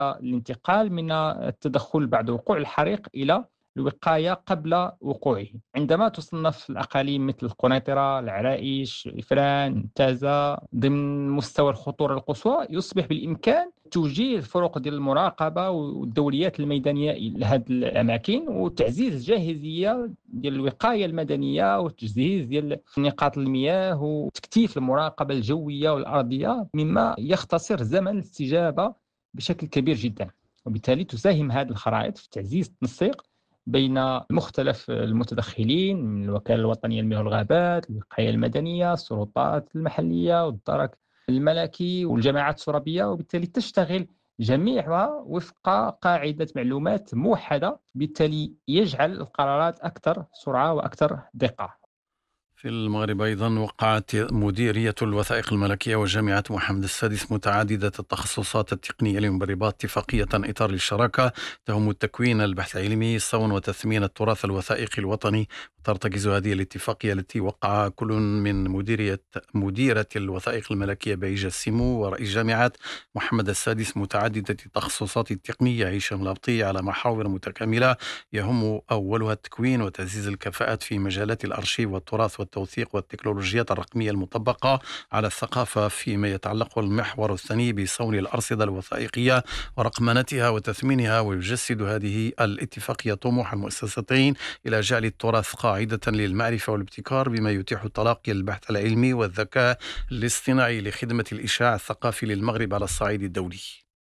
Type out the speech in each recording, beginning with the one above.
الانتقال من التدخل بعد وقوع الحريق إلى الوقاية قبل وقوعه. عندما تصنف الأقاليم مثل القنيطرة، العرائش، إفران، تازة ضمن مستوى الخطورة القصوى، يصبح بالإمكان توجيه الفرق ديال المراقبة والدوريات الميدانية لهذه الأماكن، وتعزيز الجاهزية ديال الوقاية المدنية وتجهيز ديال نقاط المياه وتكثيف المراقبة الجوية والأرضية، مما يختصر زمن الاستجابة بشكل كبير جدا. وبالتالي تساهم هذه الخرائط في تعزيز التنسيق بين مختلف المتدخلين من الوكالة الوطنية للمياه والغابات، الوقاية المدنية، السلطات المحلية والدرك الملكي والجماعات الترابية، وبالتالي تشتغل جميعها وفق قاعدة معلومات موحدة، بالتالي يجعل القرارات أكثر سرعة وأكثر دقة. في المغرب أيضا وقعت مديرية الوثائق الملكية وجامعة محمد السادس متعددة التخصصات التقنية للمبربات اتفاقية إطار للشراكة تهم تكوين البحث العلمي صون وتثمين التراث الوثائقي الوطني. ترتكز هذه الاتفاقية التي وقع كل من مديرة الوثائق الملكية بعيجة السمو ورئيس جامعة محمد السادس متعددة التخصصات التقنية هشام الابطي على محاور متكاملة يهم أولها التكوين وتعزيز الكفاءات في مجالات الأرشيف والتراث والتوثيق والتكنولوجيات الرقمية المطبقة على الثقافة، فيما يتعلق المحور الثاني بصون الأرصدة الوثائقية ورقمنتها وتثمينها. ويجسد هذه الاتفاقية طموح المؤسستين إلى جعل التراث قاعدة للمعرفة والابتكار بما يتيح تلاقي البحث العلمي والذكاء الاصطناعي لخدمة الإشعاع الثقافي للمغرب على الصعيد الدولي.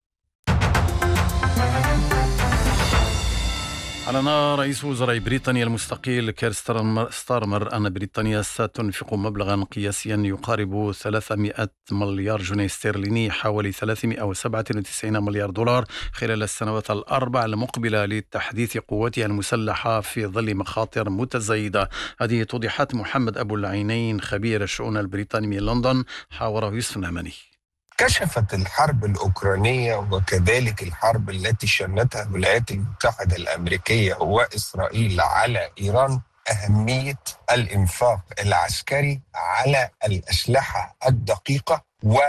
أعلن رئيس وزراء بريطانيا المستقيل كير ستارمر أن بريطانيا ستنفق مبلغا قياسيا يقارب 300 مليار جنيه استرليني حوالي 397 مليار دولار خلال السنوات الأربع المقبلة لتحديث قواتها المسلحة في ظل مخاطر متزايدة. هذه توضيحات محمد أبو العينين خبير الشؤون البريطاني من لندن، حاوره يوسف نعماني. كشفت الحرب الأوكرانية وكذلك الحرب التي شنتها الولايات المتحدة الأمريكية وإسرائيل على إيران أهمية الإنفاق العسكري على الأسلحة الدقيقة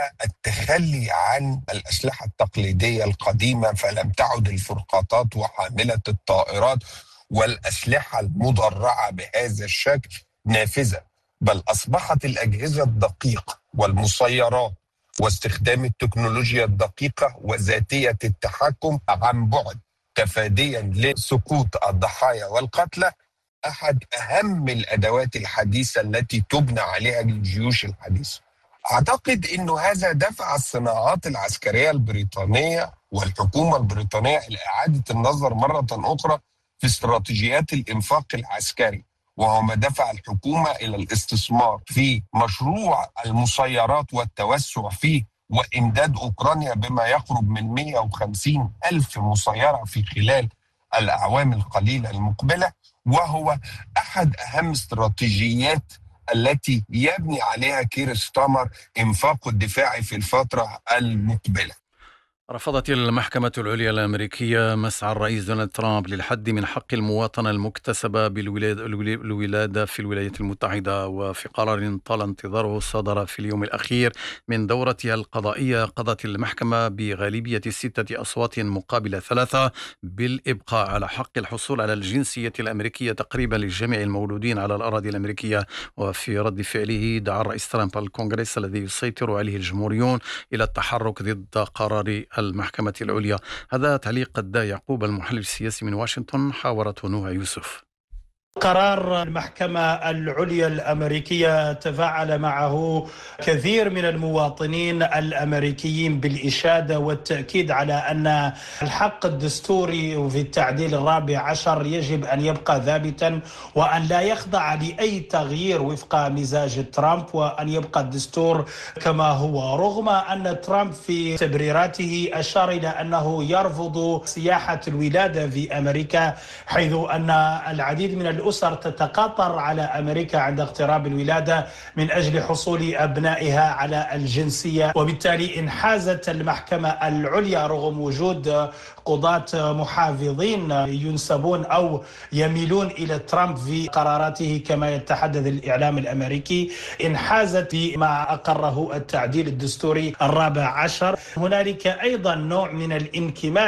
والتخلي عن الأسلحة التقليدية القديمة، فلم تعد الفرقاطات وحاملة الطائرات والأسلحة المدرعة بهذا الشكل نافذة، بل أصبحت الأجهزة الدقيقة والمسيرات واستخدام التكنولوجيا الدقيقة وذاتية التحكم عن بعد تفاديا لسقوط الضحايا والقتلى أحد أهم الأدوات الحديثة التي تبنى عليها الجيوش الحديثة. أعتقد أن هذا دفع الصناعات العسكرية البريطانية والحكومة البريطانية إلى إعادة النظر مرة أخرى في استراتيجيات الإنفاق العسكري، وهو ما دفع الحكومة إلى الاستثمار في مشروع المسيرات والتوسع فيه وإمداد أوكرانيا بما يقرب من 150 ألف مسيرة في خلال الأعوام القليلة المقبلة، وهو أحد أهم استراتيجيات التي يبني عليها كير ستارمر إنفاقه الدفاعي في الفترة المقبلة. رفضت المحكمة العليا الأمريكية مسعى الرئيس دونالد ترامب للحد من حق المواطنة المكتسبة بالولادة في الولايات المتحدة. وفي قرار طال انتظاره صدر في اليوم الأخير من دورتها القضائية، قضت المحكمة بغالبية 6 أصوات مقابل 3 بالإبقاء على حق الحصول على الجنسية الأمريكية تقريبا لجميع المولودين على الأراضي الأمريكية. وفي رد فعله دعا الرئيس ترامب الكونغرس الذي يسيطر عليه الجمهوريون إلى التحرك ضد قرار المحكمة العليا. هذا تعليق الدا يعقوب المحلل السياسي من واشنطن، حاورته نوها يوسف. قرار المحكمة العليا الأمريكية تفاعل معه كثير من المواطنين الأمريكيين بالإشادة والتأكيد على أن الحق الدستوري في التعديل الرابع عشر يجب أن يبقى ثابتا وأن لا يخضع لأي تغيير وفق مزاج ترامب، وأن يبقى الدستور كما هو، رغم أن ترامب في تبريراته أشار إلى أنه يرفض سياحة الولادة في أمريكا، حيث أن العديد من الأسر تتقاطر على أمريكا عند اقتراب الولادة من أجل حصول أبنائها على الجنسية. وبالتالي انحازت المحكمة العليا رغم وجود قضاة محافظين ينسبون أو يميلون إلى ترامب في قراراته كما يتحدث الإعلام الأمريكي، انحازت بما أقره التعديل الدستوري الرابع عشر. هنالك أيضا نوع من الانكماش